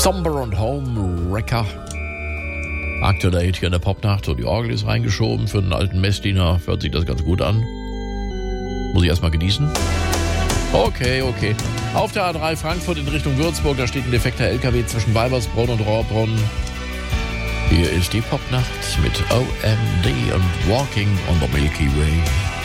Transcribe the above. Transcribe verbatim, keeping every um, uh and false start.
Somber und Home Wrecker. Aktueller Hit hier in der Popnacht. So, die Orgel ist reingeschoben. Für einen alten Messdiener hört sich das ganz gut an. Muss ich erstmal genießen. Okay, okay. Auf der A drei Frankfurt in Richtung Würzburg, da steht ein defekter L K W zwischen Weibersbronn und Rohrbronn. Hier ist die Popnacht mit O M D und Walking on the Milky Way.